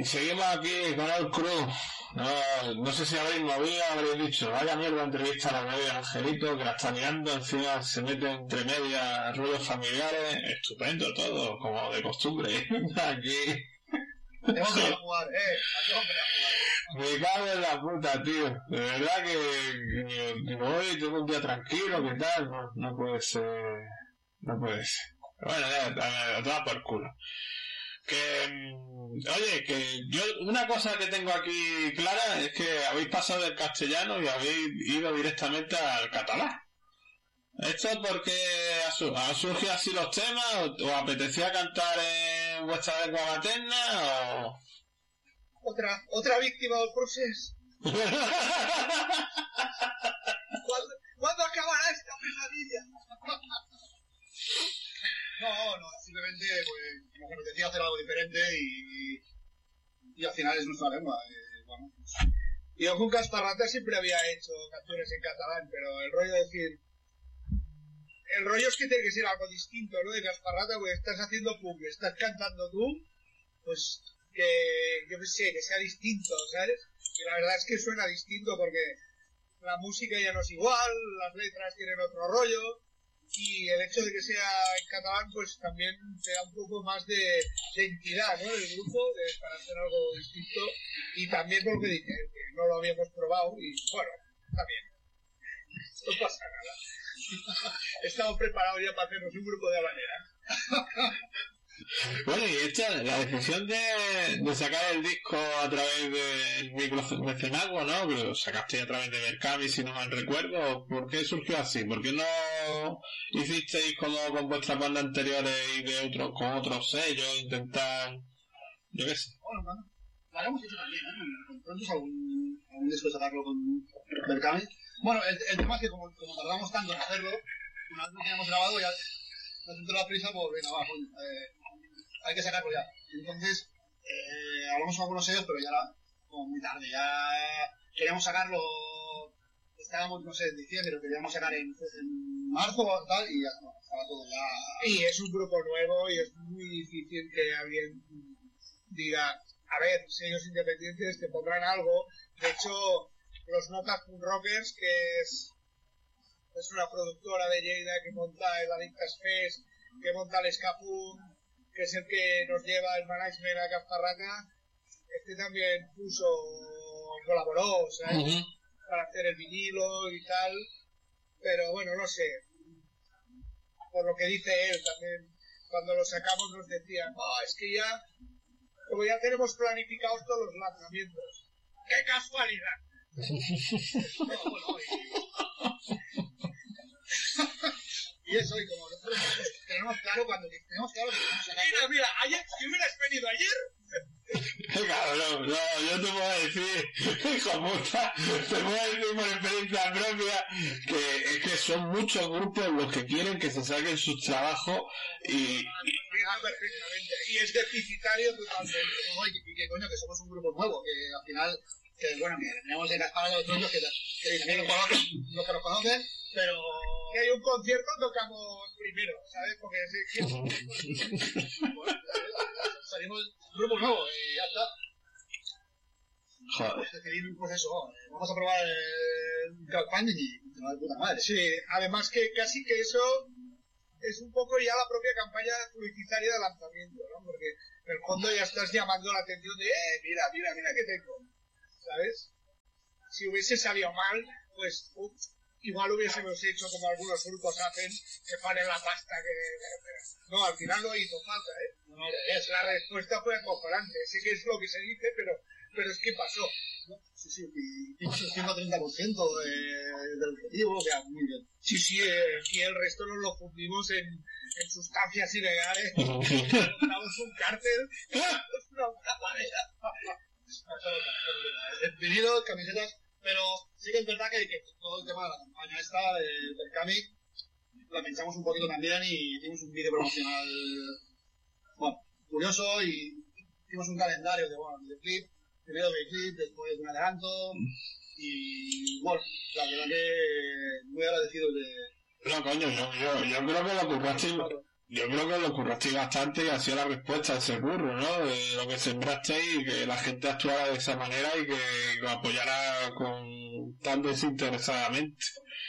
Y seguimos aquí con el Cruz. No sé si habréis movido, habréis dicho, vaya mierda entrevista a la novia Angelito, que la está liando, encima se mete entre medias rollos familiares, estupendo todo, como de costumbre. Aquí. Tengo que jugar, tengo que jugar. Me cago en la puta, tío. De verdad que hoy tengo un día tranquilo, ¿qué tal? No puede ser. No puede ser. Pero bueno, ya, toda por culo. Oye, que yo, una cosa que tengo aquí clara es que habéis pasado del castellano y habéis ido directamente al catalán. ¿Esto es porque han surgido así los temas o apetecía cantar en vuestra lengua materna o...? Otra víctima del proceso. ¿Cuándo acabará esta pesadilla? No, simplemente pues nos apetecía hacer algo diferente y al final es nuestra lengua. Bueno, pues. Yo con Casparrata siempre había hecho canciones en catalán, pero el rollo es que tiene que ser algo distinto, ¿no? De Casparrata, pues estás haciendo punk, estás cantando tú, pues que yo qué sé, que sea distinto, ¿sabes? Y la verdad es que suena distinto porque la música ya no es igual, las letras tienen otro rollo. Y el hecho de que sea en catalán, pues también te da un poco más de entidad, ¿no? Del grupo, para hacer algo distinto. Y también por lo que dije, que no lo habíamos probado y, bueno, está bien. No pasa nada. Estamos preparados ya para hacernos un grupo de habanera. Bueno, y la decisión de sacar el disco a través del micromecenazgo, ¿no? Que lo sacaste a través de Berkami, si no mal recuerdo. ¿Por qué surgió así? ¿Por qué no hicisteis como con vuestras bandas anteriores y con otros sellos, intentar, yo qué sé? Bueno, lo habíamos hecho también, ¿eh? Pronto es algún disco sacarlo con Berkami. Bueno, el tema es que como tardamos tanto en hacerlo, una vez que hayamos grabado ya nos entró la prisa, pues venga, va, hay que sacarlo ya. Entonces, hablamos con algunos sellos, pero ya era como muy tarde. Ya queríamos sacarlo, estábamos, no sé, en diciembre, lo queríamos sacar en marzo o tal, y ya estaba todo ya. Y es un grupo nuevo y es muy difícil que alguien diga, a ver, sellos independientes te pondrán algo. De hecho, los Notas Punk Rockers, que es una productora de Lleida que monta el Adictas Fest, que monta el Escapun, que es el que nos lleva el management a Casparrata. Este también colaboró, ¿sabes? Para hacer el vinilo y tal. Pero bueno, no sé. Por lo que dice él también, cuando lo sacamos nos decían, es que ya, como ya tenemos planificados todos los lanzamientos. ¡Qué casualidad! Y eso, y como nosotros tenemos claro que tenemos que sacar. Mira, ayer, si hubieras venido ayer. Cabrón, no, yo te puedo decir, hijo puta, te puedo decir por experiencia propia que es que son muchos grupos los que quieren que se saquen sus trabajos y perfectamente. Y es deficitario totalmente. Y que coño, que somos un grupo nuevo, que al final, que bueno, que tenemos en las palabras de otros que también los que nos conocen, pero que hay un concierto tocamos primero, ¿sabes? Porque bueno, salimos un grupo nuevo y ya está. Joder. Pues eso, vamos a probar el crowdfunding y te va de puta madre. Sí, además que casi que eso es un poco ya la propia campaña publicitaria de lanzamiento, ¿no? Porque en el fondo ya estás llamando la atención de, mira que tengo, ¿sabes? Si hubiese salido mal, pues igual hubiésemos hecho como algunos grupos hacen, que ponen la pasta que... No, al final no hizo falta, ¿eh? No, la respuesta fue acojonante. Sé que es lo que se dice, pero es que pasó, ¿no? Sí, hicimos el 130% del objetivo, que era muy bien. Sí, y el resto nos lo fundimos en sustancias ilegales. Montamos un cártel, es una tapadera. Vinilos, camisetas, pero sí que es verdad que todo el tema de la campaña esta del Berkami la pensamos un poquito también y hicimos un vídeo promocional, bueno, curioso, y hicimos un calendario de, bueno, videoclip, primero videoclip, después un adelanto, y bueno, la verdad que muy agradecido de... No, coño, yo creo que yo creo que lo currasteis bastante y ha sido la respuesta a ese curro, ¿no? De lo que sembrasteis y que la gente actuara de esa manera y que lo apoyara tan desinteresadamente.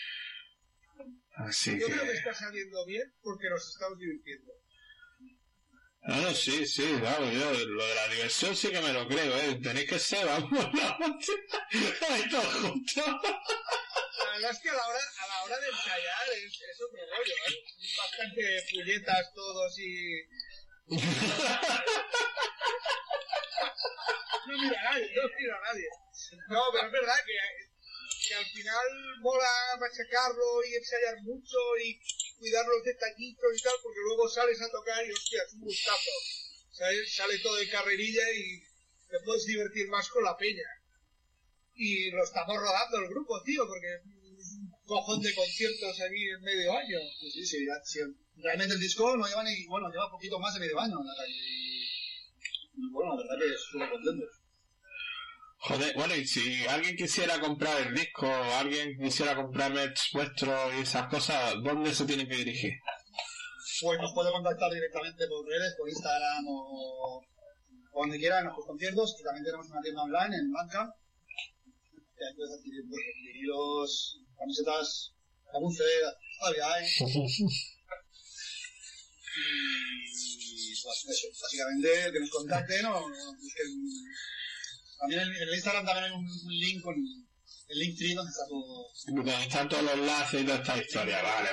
Así yo creo que está saliendo bien porque nos estamos divirtiendo. No, sí, claro, yo lo de la diversión sí que me lo creo, tenéis que ser, vamos, ahí todos juntos. La verdad es que a la hora de ensayar es otro rollo, bastante puñetas todos y... No mira a nadie, no tiro a nadie. No, pero es verdad que al final mola machacarlo y ensayar mucho y cuidar los detallitos y tal, porque luego sales a tocar y hostia, es un gustazo. Sale todo de carrerilla y te puedes divertir más con la peña. Y lo estamos rodando el grupo, tío, porque es un cojón de conciertos aquí en medio año. Sí. Realmente el disco no lleva lleva poquito más de medio año en la calle. Y bueno, la verdad que súper contentos. Joder, bueno, y si alguien quisiera comprar el disco, o alguien quisiera comprar merch vuestro y esas cosas, ¿dónde se tiene que dirigir? Pues nos puede contactar directamente por redes, por Instagram o donde quiera en nuestros conciertos. Y también tenemos una tienda online en Bandcamp, que ahí puedes adquirir vinilos, camisetas, algún CD, todavía hay. Y pues eso, básicamente que nos contacten o busquen. También en el Instagram también hay un link con el Linktree donde está todo. Donde están todos los enlaces y toda esta historia. Vale.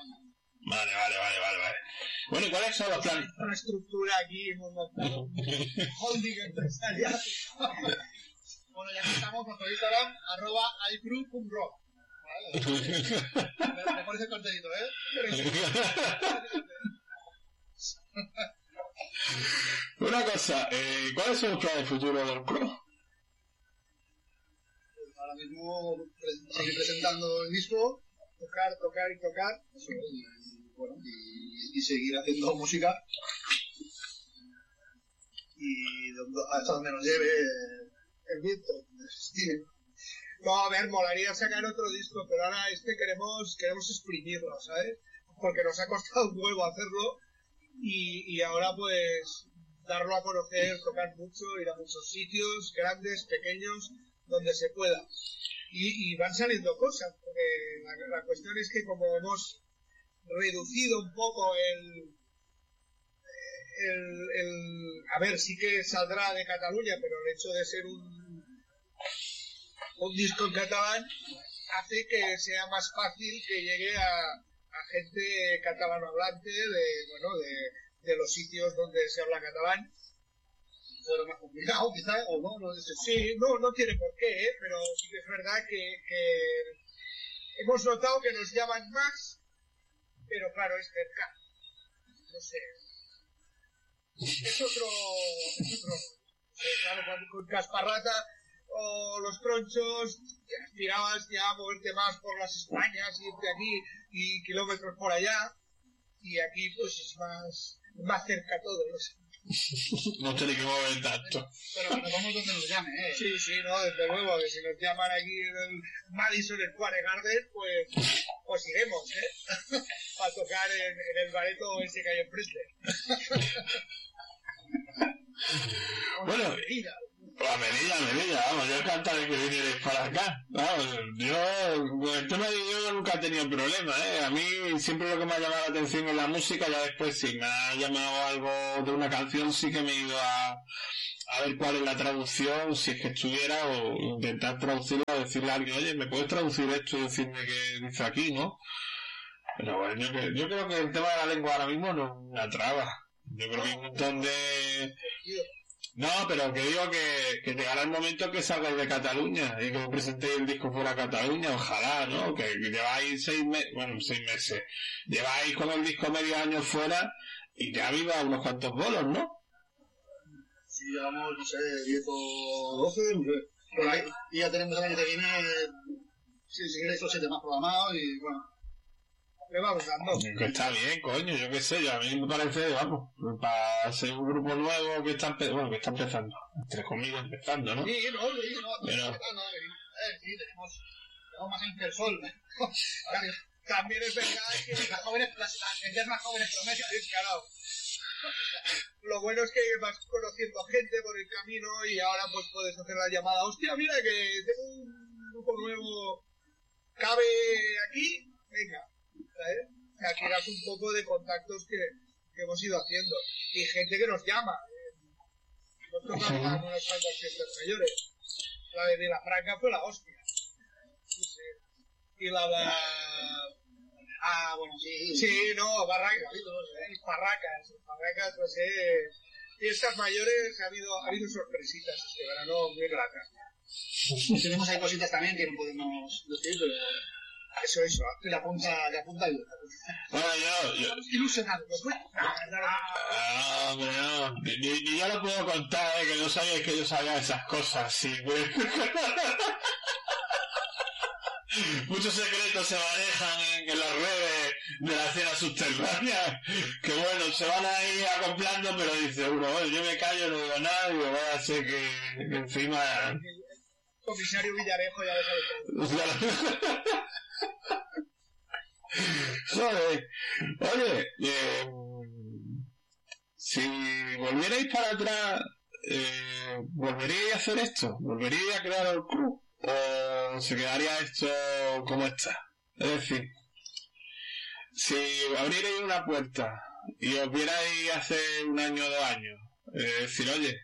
Bueno, ¿y cuáles son los planes? Una estructura aquí hemos montado un holding empresarial. Bueno, ya estamos por Instagram, @iCrew.rock. Me pones el contenido, Una cosa, ¿cuáles son los planes futuros del Crew? Ahora mismo seguir presentando el disco, tocar eso, y seguir haciendo música y hasta donde nos lleve el viento. No, a ver, molaría sacar otro disco, pero ahora queremos exprimirlo, ¿sabes? Porque nos ha costado un huevo hacerlo y ahora pues darlo a conocer, tocar mucho, ir a muchos sitios, grandes, pequeños, donde se pueda. Y van saliendo cosas, porque la cuestión es que como hemos reducido un poco a ver, sí que saldrá de Cataluña, pero el hecho de ser un disco en catalán hace que sea más fácil que llegue a gente catalanohablante de los sitios donde se habla catalán. Fuera más complicado quizás, o no sé. Sí, no tiene por qué, pero sí que es verdad que hemos notado que nos llaman más, pero claro, es cerca. No sé. Es otro. Claro, con Casparrata o los Tronchos aspirabas ya a moverte más por las Españas, irte aquí y kilómetros por allá, y aquí pues es más cerca todo, no sé. No tenéis que mover tanto. Pero nos vamos donde nos llame, Sí, no, desde luego, que si nos llaman aquí en el Madison Square Garden, pues iremos, para tocar en el bareto ese que hay enfrente. Bueno, a Melilla, vamos, yo encantado de que vinierais para acá. Vamos, con el tema de yo nunca he tenido problemas, A mí siempre lo que me ha llamado la atención es la música, ya después si me ha llamado algo de una canción sí que me he ido a ver cuál es la traducción, si es que estuviera, o intentar traducirla, o decirle a alguien, oye, ¿me puedes traducir esto y decirme qué dice aquí, no? Pero bueno, yo creo que el tema de la lengua ahora mismo no es una traba. Yo creo que hay un montón de... No, pero que digo que llegará el momento que salgáis de Cataluña y que presentéis el disco fuera de Cataluña, ojalá, ¿no? Que lleváis 6 meses. Lleváis con el disco medio año fuera y ya viva unos cuantos bolos, ¿no? Sí, llevamos, no sé, 10 o 12, no sé. Por ahí. Y ya tenemos el año que viene, si queréis, los 7 más programados y bueno. Le vamos dando. Que está bien, coño, yo qué sé, a mí me parece, vamos, para ser un grupo nuevo que está empezando, entre comillas empezando, ¿no? Sí, no. Pero... Sí, tenemos más años que el sol. también es verdad que las eternas jóvenes promesas, claro. Lo bueno es que vas conociendo gente por el camino y ahora pues puedes hacer la llamada. Hostia, mira que tengo un grupo nuevo, cabe aquí, venga, ¿sabes? Aquí eras un poco de contactos que hemos ido haciendo. Y gente que nos llama. Nos tocan unas cuantas fiestas mayores. La de Vilafranca fue la hostia. No sé. Y la de... Ah, bueno, sí. Sí, no, barracas, pues fiestas mayores ha habido sorpresitas este verano muy gratas. Tenemos ahí cositas también que no podemos decir, pero eso, la punta ayuda. Bueno, yo... Ilusionados, ¿no? hombre, no. Ni yo lo puedo contar, que no sabía que yo sabía esas cosas, sí, güey. Muchos secretos se manejan en las redes de la cena subterránea, que bueno, se van ahí acoplando, pero dice uno, bueno, yo me callo, no digo nada, y voy a hacer que encima... El comisario Villarejo ya lo sabe todo. Joder. Oye, si volvierais para atrás, ¿volveríais a hacer esto? ¿Volveríais a crear el club? ¿O se quedaría esto como está? Es decir, si abrierais una puerta y os vierais hace 1 año o 2 años, decir, oye,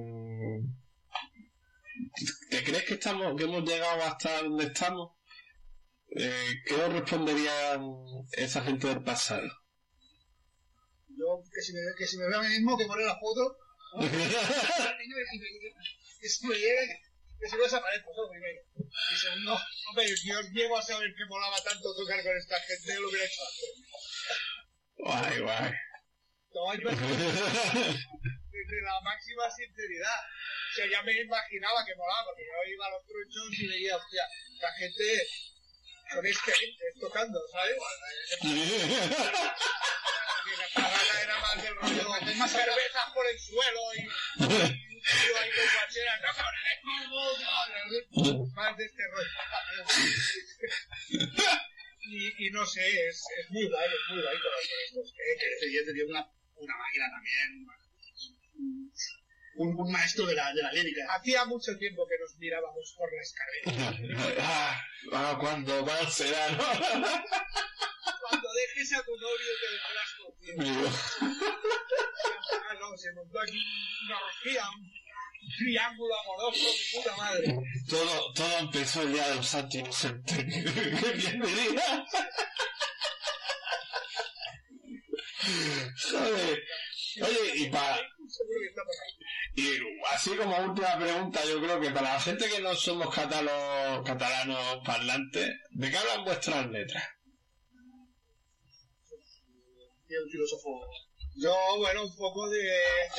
¿te crees que hemos llegado hasta donde estamos? ¿Qué os responderían esa gente del pasado? Yo, que si me veo a mí mismo, que pone la foto, ¿no? que si me llegue, que si no desaparezco, eso primero. Y segundo, hombre, yo llego a saber que molaba tanto tocar con esta gente, lo hubiera hecho antes. Guay. No, desde la máxima sinceridad. O sea, ya me imaginaba que molaba, porque yo iba a los truchos y veía, hostia, la gente con este tocando, ¿sabes? Porque la parada era más del rollo, más cervezas por el suelo y yo ahí con guacheras, no cabrones, como más de este rollo. Y no sé, es muy guay con estos. Yo te digo una máquina también. Un maestro de la lírica. Hacía mucho tiempo que nos mirábamos por la escalera. ¿Cuándo será, no? Cuando dejes a tu novio te vendrás conmigo. No, se montó aquí una orgía, un triángulo amoroso de puta madre. Todo empezó el día de los santos inocentes. ¿Quién diría? Joder. Oye, y así como última pregunta, yo creo que para la gente que no somos catalanos parlantes, ¿de qué hablan vuestras letras? Y el filósofo. Yo, bueno, un poco de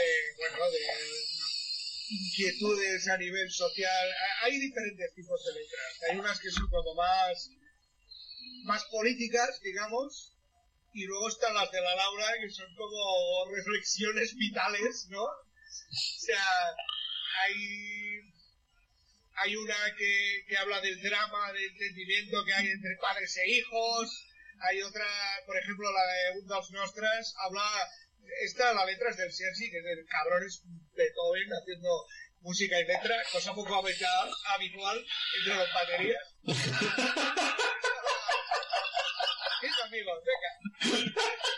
inquietudes a nivel social. Hay diferentes tipos de letras. Hay unas que son como más políticas, digamos. Y luego están las de la Laura, que son como reflexiones vitales, ¿no? O sea, hay una que habla del drama, del entendimiento que hay entre padres e hijos. Hay otra, por ejemplo, la de Un dels Nostres, la letra es del Sergi, que es del cabrón, es Beethoven haciendo música y letra, cosa poco habitual entre los baterías. Amigos, venga.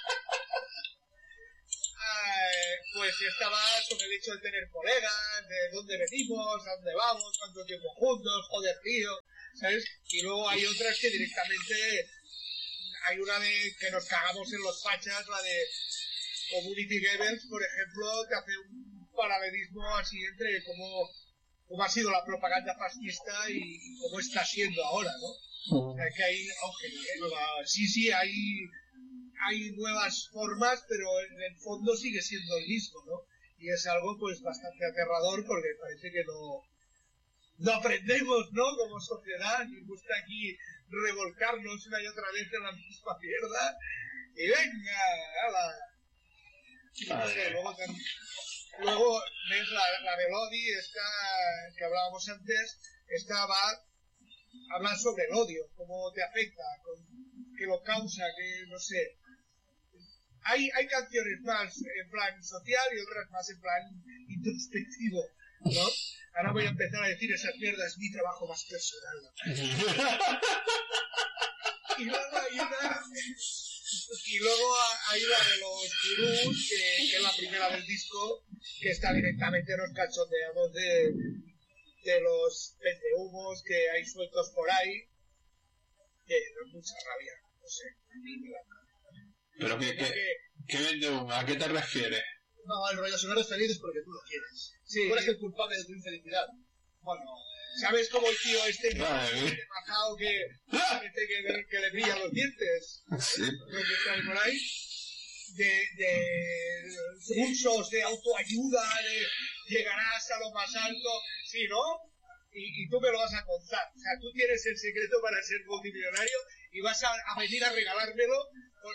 Pues estaba sobre el hecho de tener colegas, de dónde venimos, a dónde vamos, cuánto tiempo juntos, joder tío, ¿sabes? Y luego hay otras que directamente, hay una de que nos cagamos en los fachas, la de Community Gables, por ejemplo, que hace un paralelismo así entre cómo ha sido la propaganda fascista y cómo está siendo ahora, ¿no? O sea, que hay sí, hay nuevas formas, pero en el fondo sigue siendo el mismo, ¿no? Y es algo pues bastante aterrador porque parece que no aprendemos, ¿no? Como sociedad, nos gusta aquí revolcarnos una y otra vez en la misma mierda y venga, ¡hala! Y no sé, luego ves la de Lodi, esta que hablábamos antes, esta habla sobre el odio, cómo te afecta, que lo causa, que no sé. Hay canciones más en plan social y otras más en plan introspectivo, ¿no? Ahora voy a empezar a decir esas mierdas, mi trabajo más personal. Y luego hay la de los gurús, que es la primera del disco, que está directamente nos cachondeamos de los humos que hay sueltos por ahí, que da mucha rabia, no sé, a mí me da. ¿Pero qué vende humo? ¿A qué te refieres? No, el rollo, si no eres feliz es porque tú lo quieres. Sí. Tú eres el culpable de tu infelicidad. Bueno, ¿sabes cómo el tío este que Vale. bajado que le brillan los dientes? Sí. Lo que está por ahí. De cursos de autoayuda, de llegarás a lo más alto, ¿sí, no? Y tú me lo vas a contar. O sea, tú tienes el secreto para ser multimillonario y vas a venir a regalármelo.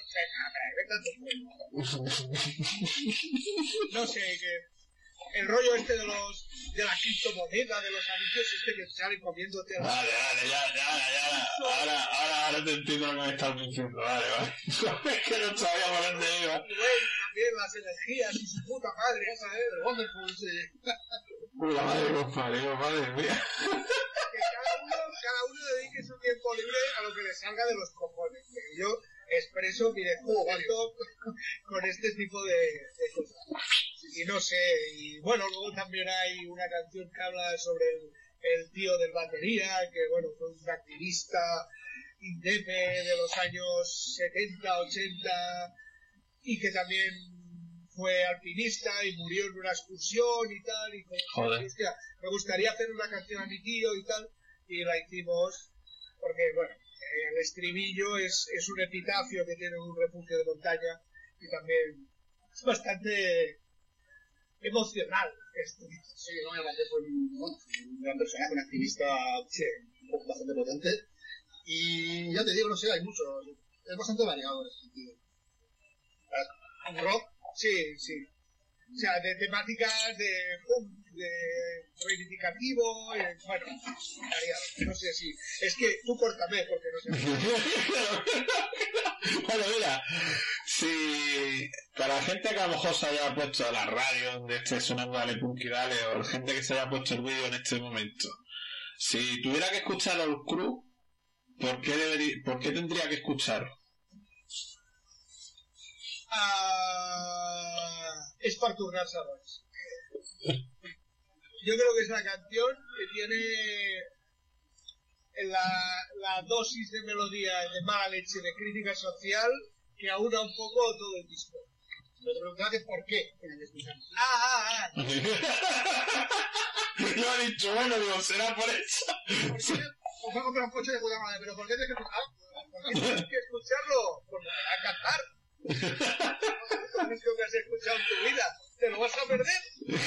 No sé, que el rollo este de la criptomoneda, de los anuncios que salen comiéndote a la... Vale, ya. Ahora te entiendo lo que me estás diciendo. Vale. Es que no sabía por dónde iba. Y bueno, también las energías y su puta madre, ¿sabes? El Wonderful, sí. La madre, compadre mía. Que cada uno dedique su tiempo libre a lo que le salga de los cojones. Que yo expreso mi descontento con este tipo de cosas. Y no sé, y bueno, luego también hay una canción que habla sobre el tío del batería, que bueno, fue un activista indepe de los años 70, 80, y que también fue alpinista y murió en una excursión y tal, y como, Joder. hostia, me gustaría hacer una canción a mi tío y tal, y la hicimos porque, bueno, el estribillo es un epitafio que tiene un refugio de montaña y también es bastante emocional esto. sí, no, aparte fue un gran personaje, un activista bastante potente. Y ya te digo, no sé, hay muchos. Es bastante variado en ese sentido. ¿Rock? Sí. O sea, de temáticas de reivindicativo, bueno, variado. No sé si... Es que tú córtame, porque no sé. Bueno, mira, si para la gente que a lo mejor se haya puesto la radio donde esté sonando Dale Punky Dale, o la gente que se haya puesto el vídeo en este momento, si tuviera que escuchar al crew, ¿por qué tendría que escucharlo? Es para turnar sabores. Yo creo que es la canción que tiene la dosis de melodía, de mala leche, de crítica social, que aúna un poco todo el disco. Pero te preguntaba que por qué tienen que escucharlo. Yo he dicho, bueno, digo, será por eso. O fue a comprar un coche de puta madre, pero ¿por qué tienes que escucharlo? ¿Por qué tienes que escucharlo? Porque me va a cantar. Lo único que has escuchado en tu vida. ¿Te lo vas a perder?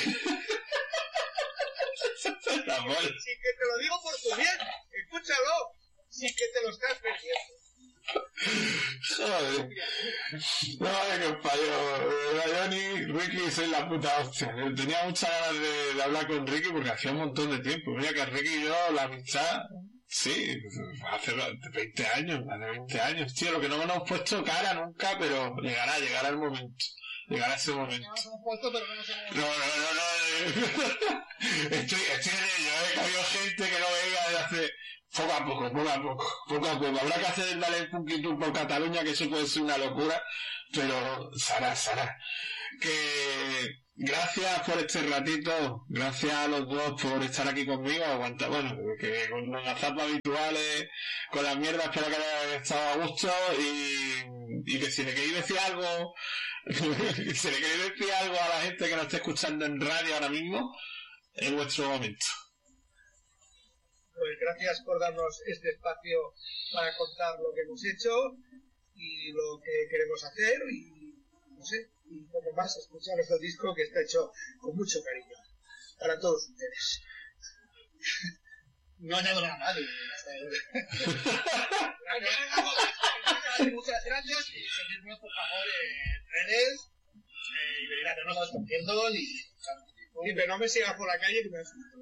Sin que te lo digo por tu bien. Escúchalo. Sin que te lo estás perdiendo. Joder. No, compañero. Johnny, Ricky, soy la puta hostia. Tenía muchas ganas de hablar con Ricky porque hacía un montón de tiempo. Mira que Ricky y yo, la amistad, sí, hace 20 años, tío. Lo que no nos hemos puesto cara nunca, pero llegará el momento. Llegará ese momento. No nos hemos puesto, pero no nos hemos... No. Estoy en ello, que ha habido gente que no veía desde hace... Poco a poco. Habrá que hacer el Dale Punky Tour por Cataluña, que eso puede ser una locura, pero Sara, que gracias por este ratito, gracias a los dos por estar aquí conmigo, que con los zapas habituales, con las mierdas, espero que hayáis estado a gusto y que si le queréis decir algo, a la gente que nos esté escuchando en radio ahora mismo, es vuestro momento. Pues gracias por darnos este espacio para contar lo que hemos hecho y lo que queremos hacer y no sé, y poco más, escuchar nuestro disco que está hecho con mucho cariño para todos ustedes. No añado nada a nadie. Muchas gracias y seguidnos por favor en redes y venir a vernos a los conciertos y Y pero no me sigas por la calle que me asusto.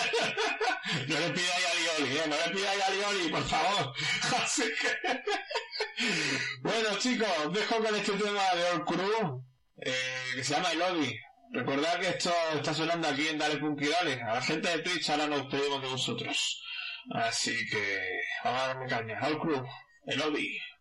No le pidáis a Lioli, por favor. Así que... Bueno, chicos, os dejo con este tema de All Crew, que se llama Elodie. Recordad que esto está sonando aquí en Dale Punky Dale. A la gente de Twitch ahora nos despedimos de vosotros. Así que vamos a darme caña. All Crew, Elodie.